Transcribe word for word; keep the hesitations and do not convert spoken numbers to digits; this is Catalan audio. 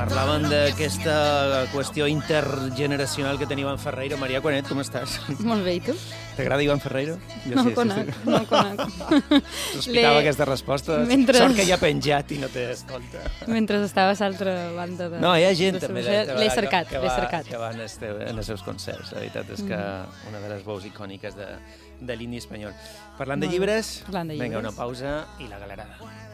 Parlaven d'aquesta qüestió intergeneracional que tenia Ivan Ferreiro. Maria Cuanet, com estàs? Molt bé, i tu? T'agrada Ivan Ferreiro? Jo no sí, el conec, sí, sí. no el conec. Sospitava aquesta resposta. Mentre... Sort que ja ha penjat i no té escolta. Mentre estaves a l'altra banda de... No, hi ha gent també. L'he cercat, l'he cercat. Que va en, este, en els seus concerts. La veritat és que mm. una de les veus icòniques de, de l'indi espanyol. Parlant de llibres, Parlant de llibres. Vinga, una pausa i la galerada.